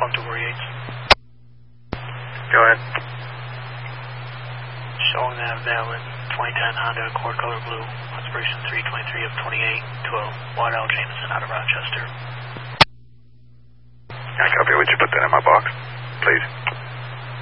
1248. Go ahead. Showing that valid 2010 Honda Accord color blue, expiration 323 of 2812, Waddell Jameson out of Rochester. I copy. Would you put that in my box, please?